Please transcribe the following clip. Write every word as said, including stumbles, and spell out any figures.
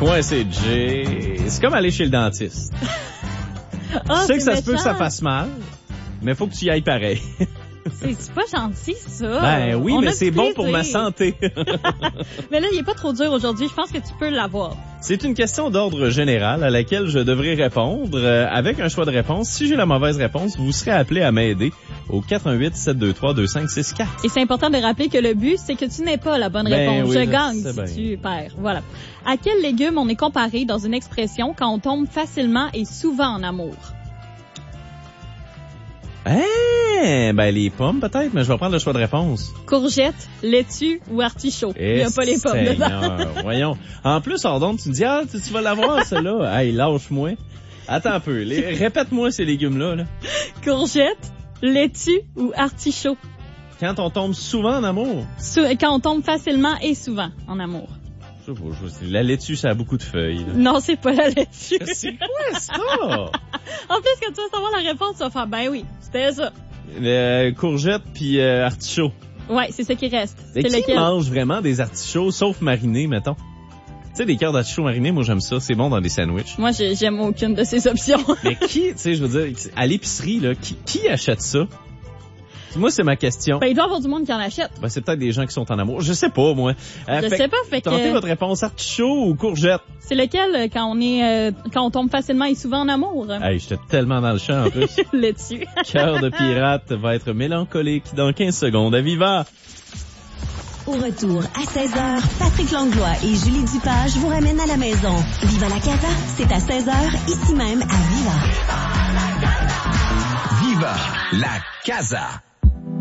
Coincé de Jay. C'est comme aller chez le dentiste. Oh, tu sais que ça méchant. se peut que ça fasse mal, mais faut que tu y ailles pareil. C'est, c'est pas gentil, ça. Ben oui, On mais a c'est du bon pour ma plaisir. santé. Mais là, il est pas trop dur aujourd'hui. Je pense que tu peux l'avoir. C'est une question d'ordre général à laquelle je devrais répondre. Euh, avec un choix de réponse, si j'ai la mauvaise réponse, vous serez appelé à m'aider au quatre un huit, sept deux trois, deux cinq six quatre. Et c'est important de rappeler que le but, c'est que tu n'aies pas la bonne Ben réponse. oui, je je gagne sais si bien. tu perds. Voilà. À quel légume on est comparé dans une expression quand on tombe facilement et souvent en amour? Eh, ben les pommes peut-être, mais je vais prendre le choix de réponse. Courgette, laitue ou artichaut? Il n'y a pas les pommes dedans. Seigneur, voyons. En plus, Ordon, tu me dis, ah, tu, tu vas l'avoir, celle-là. Hey, lâche-moi. Attends un peu. Les, répète-moi ces légumes-là, là. Courgette, laitue ou artichaut? Quand on tombe souvent en amour. Sou- quand on tombe facilement et souvent en amour. Je sais pas, je sais, la laitue, ça a beaucoup de feuilles, là. Non, c'est pas la laitue. C'est quoi ça? En plus, quand tu vas savoir la réponse, tu vas faire, ben oui, c'était ça. Le courgette puis euh, artichaut. Ouais, c'est ce qui reste. Mais C'est qui lequel? mange vraiment des artichauts, sauf marinés, mettons? Tu sais, des cœurs d'artichaut marinés, moi j'aime ça. C'est bon dans des sandwichs. Moi, j'ai- j'aime aucune de ces options. Mais qui, tu sais, je veux dire, à l'épicerie, là, qui, qui achète ça? Moi, c'est ma question. Ben, il doit y avoir du monde qui en achète. Ben, c'est peut-être des gens qui sont en amour. Je sais pas, moi. Euh, Je fait sais que pas, fait que- Tentez votre réponse, artichaut ou courgette? C'est lequel euh, quand on est, euh, quand on tombe facilement et souvent en amour? Hey, j'étais tellement dans le champ, en plus. Là-dessus. Cœur de pirate va être mélancolique dans quinze secondes. À Viva! Au retour, à seize heures, Patrick Langlois et Julie Dupage vous ramènent à la maison. Viva la Casa, c'est à seize heures, ici même à Viva. Viva la Casa.